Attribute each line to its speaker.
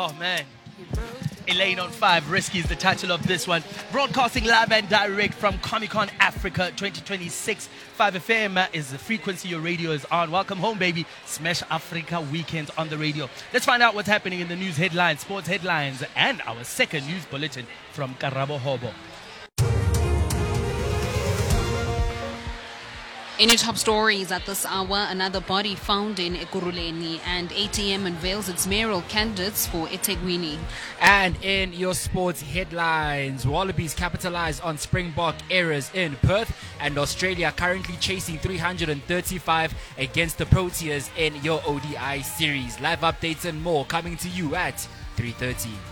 Speaker 1: Oh man. Elaine on 5, Risky is the title of this one. Broadcasting live and direct from Comic-Con Africa 2026. 5FM is the frequency your radio is on. Welcome home, baby. Smash Africa weekend on the radio. Let's find out what's happening in the news headlines, sports headlines, and our second news bulletin from Karabo Hobo.
Speaker 2: In your top stories at this hour, another body found in Ekurhuleni, and ATM unveils its mayoral candidates for eThekwini.
Speaker 3: And in your sports headlines, Wallabies capitalize on Springbok errors in Perth, and Australia currently chasing 335 against the Proteas in your ODI series. Live updates and more coming to you at 3:30.